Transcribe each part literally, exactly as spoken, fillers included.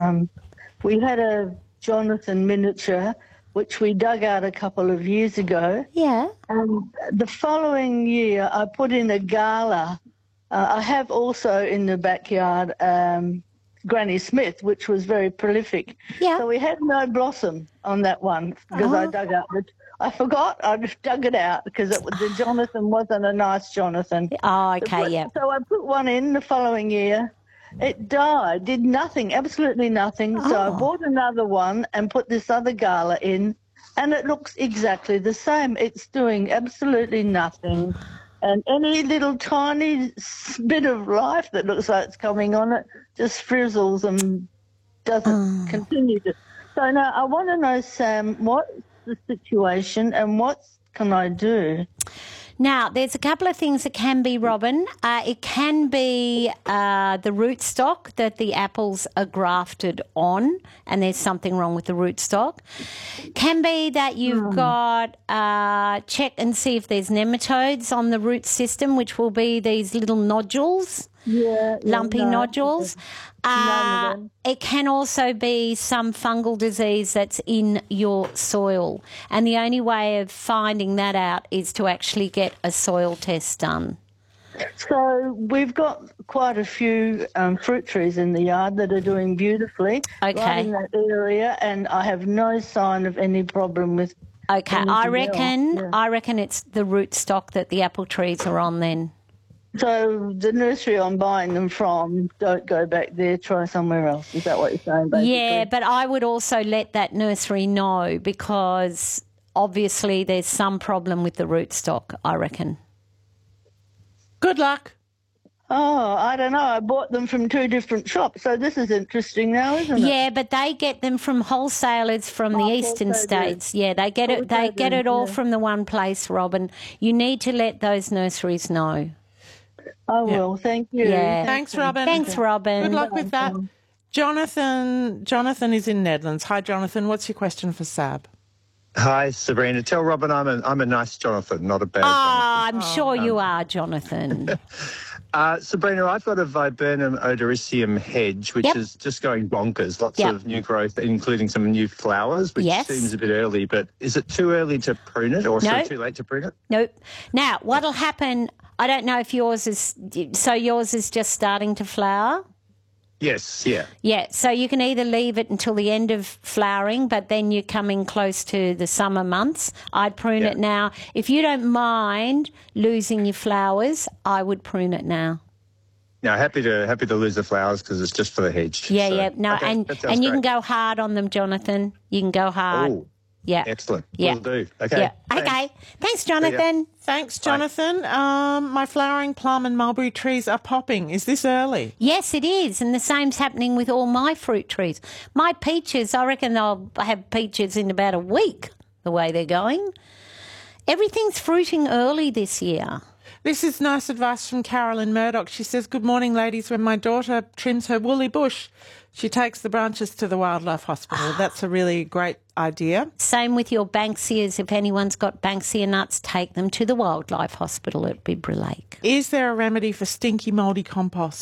Um, we had a Jonathan miniature, which we dug out a couple of years ago. Yeah. And the following year, I put in a gala. Uh, I have also in the backyard um, Granny Smith, which was very prolific. Yeah. So we had no blossom on that one because Oh. I dug out the. I forgot. I just dug it out because it, the Jonathan wasn't a nice Jonathan. Oh, okay, yeah. So I put one in the following year. It died, did nothing, absolutely nothing. So I Oh. bought another one and put this other gala in, and it looks exactly the same. It's doing absolutely nothing. And any little tiny s- bit of life that looks like it's coming on it just frizzles and doesn't Oh. continue to. So now I want to know, Sam, what's the situation and what can I do? Now, there's a couple of things that can be, Robin. Uh, it can be uh, the rootstock that the apples are grafted on, and there's something wrong with the rootstock. Can be that you've got, uh, check and see if there's nematodes on the root system, which will be these little nodules. Yeah, yeah, Lumpy no, nodules. none of Uh, them. it can also be some fungal disease that's in your soil. And the only way of finding that out is to actually get a soil test done. So we've got quite a few um, fruit trees in the yard that are doing beautifully right Okay. in that area, and I have no sign of any problem with. Okay, anything I else. reckon Yeah. I reckon it's the rootstock that the apple trees are on then. So the nursery I'm buying them from, don't go back there, try somewhere else. Is that what you're saying, basically? Yeah, but I would also let that nursery know because obviously there's some problem with the rootstock, I reckon. Good luck. Oh, I don't know. I bought them from two different shops, so this is interesting now, isn't it? Yeah, but they get them from wholesalers from the Oh, of eastern course they do. states. Yeah, they get Of it. course They they get do, it all yeah. from the one place, Robin. You need to let those nurseries know. I will. Thank you. Yeah. Thanks, Robin. Thanks, Robin. Good luck with that. Jonathan, Jonathan is in Nedlands. Hi, Jonathan. What's your question for Sab? Hi, Sabrina. Tell Robin I'm a, I'm a nice Jonathan, not a bad Ah, I'm sure you are, Jonathan. Jonathan. Uh, Sabrina, I've got a Viburnum odoricium hedge, which Yep. is just going bonkers. Lots Yep. of new growth, including some new flowers, which Yes. seems a bit early. But is it too early to prune it or No. so too late to prune it? Nope. Now, what'll happen? I don't know if yours is. So yours is just starting to flower. Yes, yeah. Yeah, so you can either leave it until the end of flowering, but then you're coming close to the summer months. I'd prune Yeah. it now. If you don't mind losing your flowers, I would prune it now. No, happy to happy to lose the flowers because it's just for the hedge. Yeah, So, yeah. No, okay, and that sounds and you great. can go hard on them, Jonathan. You can go hard. Oh, yeah. excellent. Yeah. Will do. Okay. Yeah. Thanks. Okay. Thanks, Jonathan. Thanks, Jonathan. Um, my flowering plum and mulberry trees are popping. Is this early? Yes, it is, and the same's happening with all my fruit trees. My peaches, I reckon they'll have peaches in about a week, the way they're going. Everything's fruiting early this year. This is nice advice from Carolyn Murdoch. She says, good morning, ladies. When my daughter trims her woolly bush, she takes the branches to the wildlife hospital. That's a really great idea. Same with your Banksias. If anyone's got Banksia nuts, take them to the wildlife hospital at Bibra Lake. Is there a remedy for stinky, mouldy compost?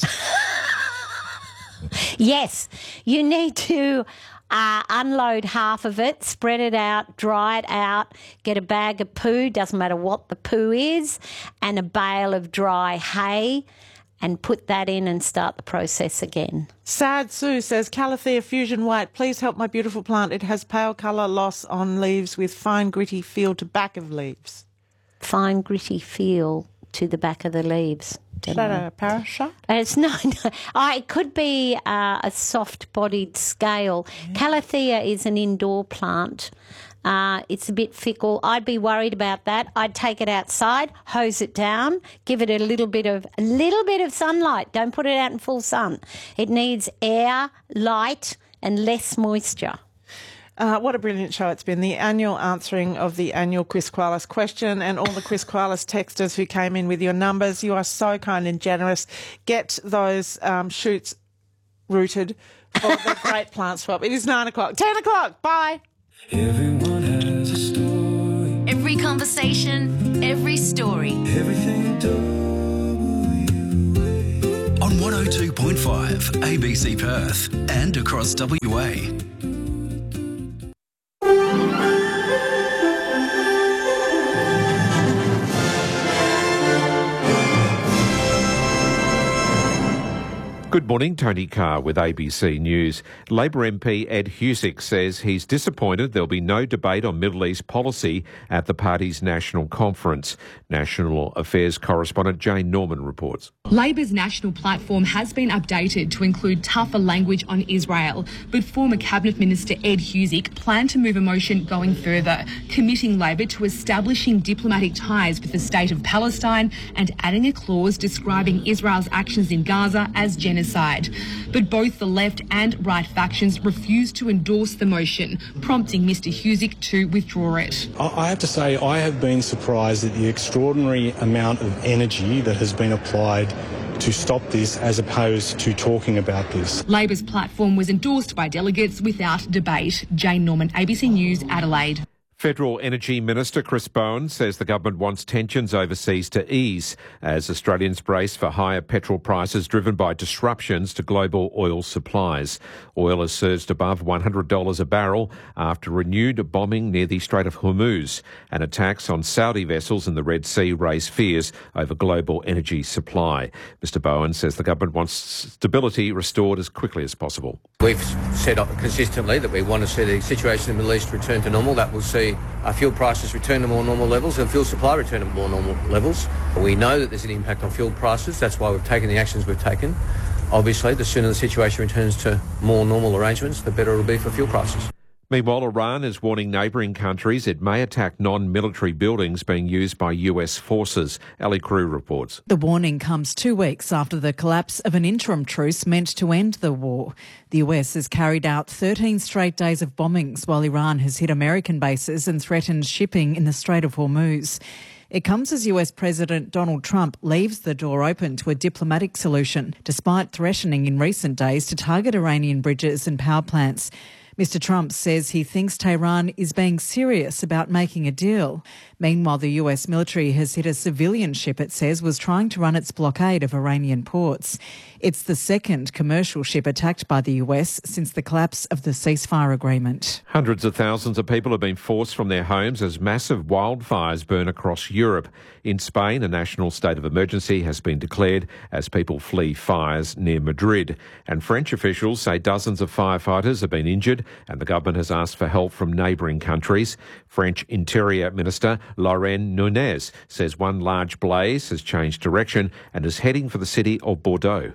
Yes, you need to uh, unload half of it, spread it out, dry it out, get a bag of poo, doesn't matter what the poo is, and a bale of dry hay, and put that in and start the process again. Sad Sue says, Calathea Fusion White, please help my beautiful plant. It has pale colour loss on leaves with fine gritty feel to back of leaves. Fine gritty feel to the back of the leaves. Is that a parashot? It's no, no. Oh, it could be uh, a soft-bodied scale. Calathea is an indoor plant. Uh, it's a bit fickle. I'd be worried about that. I'd take it outside, hose it down, give it a little bit of a little bit of sunlight. Don't put it out in full sun. It needs air, light, and less moisture. Uh, what a brilliant show it's been. The annual answering of the annual Quizqualis question and all the Quizqualis texters who came in with your numbers. You are so kind and generous. Get those um, shoots rooted for the great plant swap. It is nine o'clock. Ten o'clock. Bye. Everyone has a story. Every conversation, every story. Everything W A. On one oh two point five A B C Perth and across W A. Good morning, Tony Carr with A B C News. Labor M P Ed Husic says he's disappointed there'll be no debate on Middle East policy at the party's national conference. National Affairs correspondent Jane Norman reports. Labor's national platform has been updated to include tougher language on Israel, but former Cabinet Minister Ed Husic planned to move a motion going further, committing Labor to establishing diplomatic ties with the state of Palestine and adding a clause describing Israel's actions in Gaza as genocide. But both the left and right factions refused to endorse the motion, prompting Mr Husic to withdraw it. I have to say I have been surprised at the extraordinary amount of energy that has been applied to stop this as opposed to talking about this. Labor's platform was endorsed by delegates without debate. Jane Norman, A B C News, Adelaide. Federal Energy Minister Chris Bowen says the government wants tensions overseas to ease as Australians brace for higher petrol prices driven by disruptions to global oil supplies. Oil has surged above one hundred dollars a barrel after renewed bombing near the Strait of Hormuz, and attacks on Saudi vessels in the Red Sea raise fears over global energy supply. Mister Bowen says the government wants stability restored as quickly as possible. We've said consistently that we want to see the situation in the Middle East return to normal. That will see our fuel prices return to more normal levels and fuel supply return to more normal levels. We know that there's an impact on fuel prices. That's why we've taken the actions we've taken. Obviously, the sooner the situation returns to more normal arrangements, the better it'll be for fuel prices. Meanwhile, Iran is warning neighbouring countries it may attack non-military buildings being used by U S forces. Ali Crew reports. The warning comes two weeks after the collapse of an interim truce meant to end the war. The U S has carried out thirteen straight days of bombings while Iran has hit American bases and threatened shipping in the Strait of Hormuz. It comes as U S President Donald Trump leaves the door open to a diplomatic solution, despite threatening in recent days to target Iranian bridges and power plants. Mister Trump says he thinks Tehran is being serious about making a deal. Meanwhile, the U S military has hit a civilian ship it says was trying to run its blockade of Iranian ports. It's the second commercial ship attacked by the U S since the collapse of the ceasefire agreement. Hundreds of thousands of people have been forced from their homes as massive wildfires burn across Europe. In Spain, a national state of emergency has been declared as people flee fires near Madrid. And French officials say dozens of firefighters have been injured and the government has asked for help from neighbouring countries. French Interior Minister Laurent Nunez says one large blaze has changed direction and is heading for the city of Bordeaux.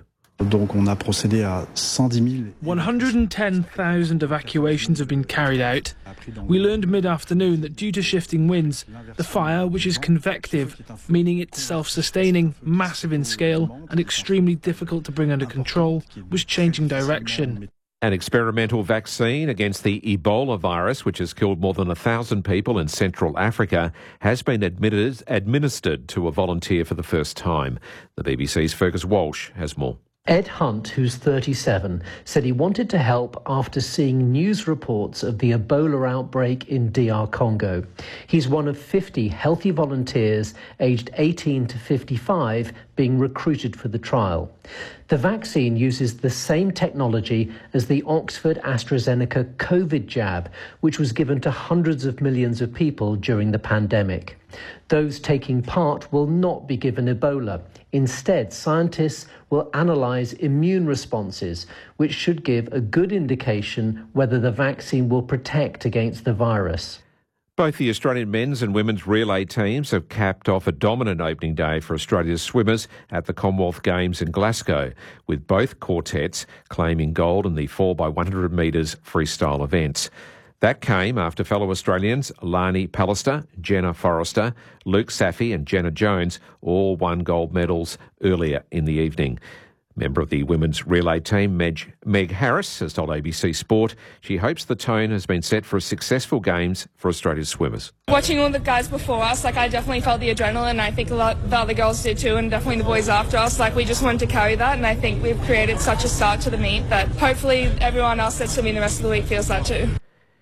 one hundred ten thousand evacuations have been carried out. We learned mid-afternoon that due to shifting winds, the fire, which is convective, meaning it's self-sustaining, massive in scale and extremely difficult to bring under control, was changing direction. An experimental vaccine against the Ebola virus, which has killed more than a thousand people in Central Africa, has been admitted, administered to a volunteer for the first time. The B B C's Fergus Walsh has more. Ed Hunt, who's thirty-seven, said he wanted to help after seeing news reports of the Ebola outbreak in D R Congo. He's one of fifty healthy volunteers aged eighteen to fifty-five being recruited for the trial. The vaccine uses the same technology as the Oxford AstraZeneca COVID jab, which was given to hundreds of millions of people during the pandemic. Those taking part will not be given Ebola. Instead, scientists will analyse immune responses, which should give a good indication whether the vaccine will protect against the virus. Both the Australian men's and women's relay teams have capped off a dominant opening day for Australia's swimmers at the Commonwealth Games in Glasgow, with both quartets claiming gold in the four by one hundred metres freestyle events. That came after fellow Australians Lani Pallister, Jenna Forrester, Luke Saffey and Jenna Jones all won gold medals earlier in the evening. Member of the women's relay team, Meg, Meg Harris, has told A B C Sport she hopes the tone has been set for a successful Games for Australia's swimmers. Watching all the guys before us, like I definitely felt the adrenaline. I think a lot the other girls did too, and definitely the boys after us. Like we just wanted to carry that, and I think we've created such a start to the meet that hopefully everyone else that's swimming the rest of the week feels that too.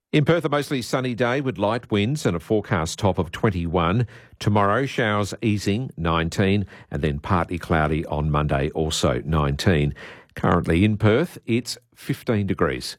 In Perth, a mostly sunny day with light winds and a forecast top of twenty-one. Tomorrow, showers easing, nineteen, and then partly cloudy on Monday, also nineteen. Currently in Perth, it's fifteen degrees.